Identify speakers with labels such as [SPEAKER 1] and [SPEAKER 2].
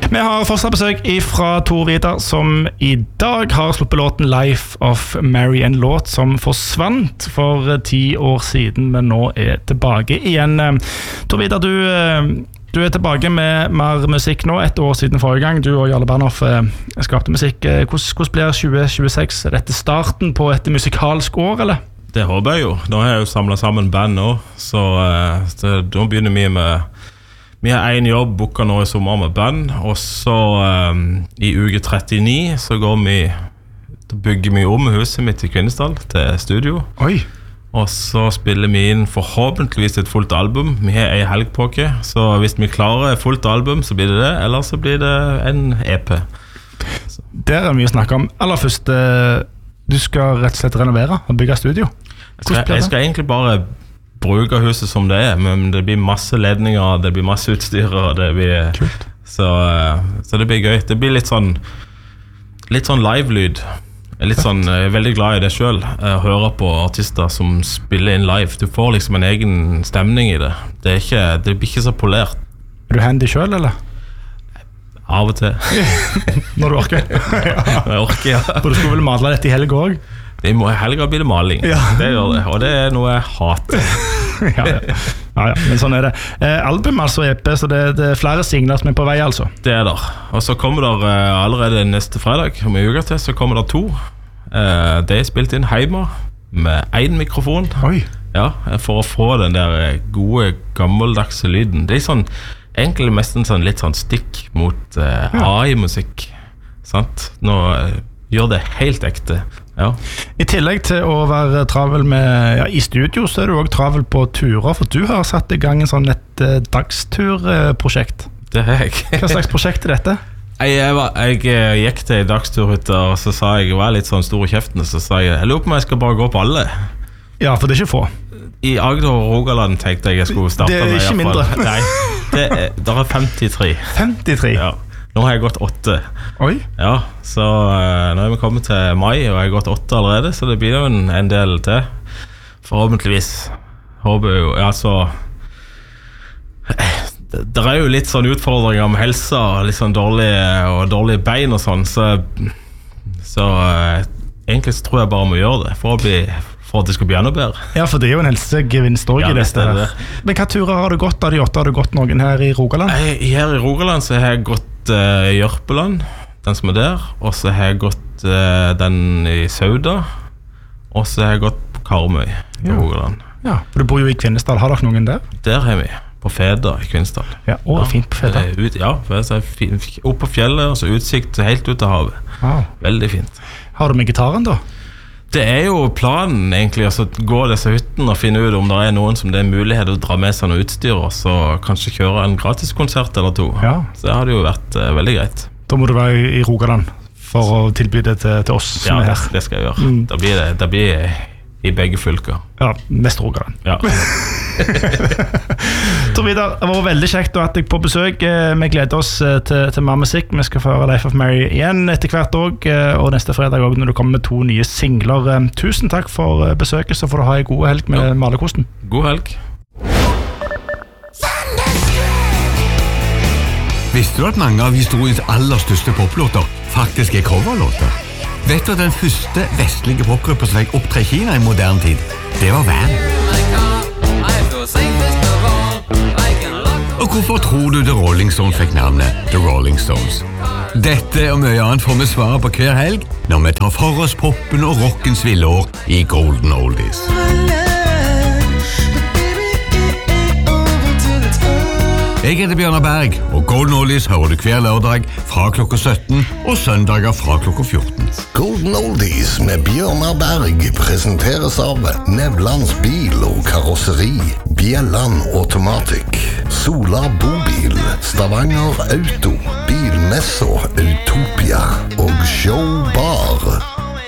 [SPEAKER 1] Vi har fortsatt besøk fra Tor Vidar, som I dag har sluppet låten Life of Mary, en låt som forsvant for 10 år siden, men nå tilbake igjen. Tor Vidar, du tilbake med mer musikk nå, 1 år siden forrige gang. Du og Jarle Bernhoff skapte musikk. Hvordan blir 2026? Dette starten på et musikalsk år, eller?
[SPEAKER 2] Det håper jeg jo. Nå har jeg jo samlet sammen band nå, så da begynner vi med... Vi har en jobb booket nå I sommer med band, og så I uke 39 så bygger vi om huset mitt I Kvinesdal til studio.
[SPEAKER 1] Oi!
[SPEAKER 2] Og så spiller vi inn forhåpentligvis et fullt album. Vi har en helg på oss, så hvis vi klarer et fullt album så blir det, eller så blir det en EP.
[SPEAKER 1] Det mye å snakke om. Aller først, du skal rett og slett renovere og bygge studio.
[SPEAKER 2] Jeg skal egentlig bare bruke huset som det men det blir masse ledninger, det blir masse utstyr, og det blir så det blir gøy. Det blir litt sånn live-lyd. Jeg er veldig glad I det selv, å høre på artister som spiller inn live. Du får liksom en egen stemning I det. Det blir ikke så polert.
[SPEAKER 1] Du handy selv, eller?
[SPEAKER 2] Av og til.
[SPEAKER 1] Når du orker?
[SPEAKER 2] Jeg orker, ja.
[SPEAKER 1] For du skulle vel male dette I helg også?
[SPEAKER 2] I helga blir det maling.
[SPEAKER 1] Ja.
[SPEAKER 2] Det gjør det, og det noe jeg hater.
[SPEAKER 1] ja, men sånn det. Album altså EP, så det flere singler som på vei altså.
[SPEAKER 2] Det der. Og så kommer der allerede neste fredag, om en uke til, så kommer der 2. Det spilt inn hjemme med 1 mikrofon.
[SPEAKER 1] Oi.
[SPEAKER 2] Ja, for å få den der gode, gammeldagse lyden. Det sånn, egentlig mest sånn, litt sånn stikk mot AI-musikk. Sant? Nå gjør det helt ekte. Ja. I
[SPEAKER 1] tillegg til å være travel med, I studio, så du også travel på turer, for du har satt I gang en sånn et dagsturprosjekt.
[SPEAKER 2] Det har jeg.
[SPEAKER 1] Hva slags prosjekt dette?
[SPEAKER 2] Jeg gikk til en dagsturhytte, og så sa jeg var litt sånn stor I kjeften, så sa jeg lurer på om jeg skal bare gå på alle.
[SPEAKER 1] Ja, for det ikke få.
[SPEAKER 2] I Agder og Rogaland tenkte jeg skulle starte med.
[SPEAKER 1] Det ikke mindre.
[SPEAKER 2] Nei, det 53.
[SPEAKER 1] 53?
[SPEAKER 2] Ja. Nå har jeg gått 8.
[SPEAKER 1] Oi.
[SPEAKER 2] Ja, så nå har vi kommet til mai, og jeg har gått 8 allerede, så det blir jo en del til. Forhåpentligvis. Håper jo, ja, så... Det jo litt sånn utfordringer med helsa, litt sånn dårlige bein og sånn, så egentlig så tror jeg bare må gjøre det, for at det skal bli enda bedre. Ja,
[SPEAKER 1] for det jo en helsegevinst også I dette her. Men hva turer har du gått av de 8? Har du gått noen her I Rogaland?
[SPEAKER 2] Her I Rogaland så har jeg gått Jørpeland, den som der, og så har jeg gått den I Sauda, og så har jeg gått på Karmøy I Rogaland.
[SPEAKER 1] Ja, for du bor jo I Kvinesdal. Har dere noen der?
[SPEAKER 2] Der har vi, på Feda I Kvinesdal.
[SPEAKER 1] Ja, fint på Feda.
[SPEAKER 2] Ja, opp på fjellet, og så utsikt helt ut av havet.
[SPEAKER 1] Wow.
[SPEAKER 2] Veldig fint.
[SPEAKER 1] Har du med gitaren da?
[SPEAKER 2] Det jo planen egentlig, altså gå disse hyttene og finne ut om det noen som det mulighet å dra med seg noe utstyr, og så kanskje kjøre en gratis konsert eller 2.
[SPEAKER 1] Ja.
[SPEAKER 2] Så det hadde jo vært veldig greit.
[SPEAKER 1] Da må du være I Rogaland for å tilby det til oss som her.
[SPEAKER 2] Ja, det skal jeg gjøre. Det blir I begge fylker.
[SPEAKER 1] Ja, mest Rogaland.
[SPEAKER 2] Ja.
[SPEAKER 1] Tor Vidar, det var veldig kjekt å ha deg på besøk. Vi gleder oss til mer musikk. Vi skal få høre Life of Mary igjen etter hvert også, og neste fredag også når du kommer med 2 nye singler. Tusen takk for besøket, så får du ha en god helg med Malerkosten.
[SPEAKER 2] God helg.
[SPEAKER 3] Visste du at mange av historiens aller største poplåter faktisk coverlåter? Vet du at den første vestlige popgruppa som fikk opptre I Kina I moderne tid, det var Van? Og hvorfor tror du The Rolling Stones fikk navnet The Rolling Stones? Dette og mye annet får vi svare på hver helg når vi tar for oss poppen og rockens villår I Golden Oldies. Jeg heter Bjørnar Berg, og Golden Oldies hører du hver lørdag fra klokka 17 og søndager fra klokka 14.
[SPEAKER 4] Golden Oldies med Bjørnar Berg presenteres av Nevlands bil og karosseri, Bjelland Automatic, Sola Bobil, Stavanger Auto, Bilmesso Utopia og Show Bar.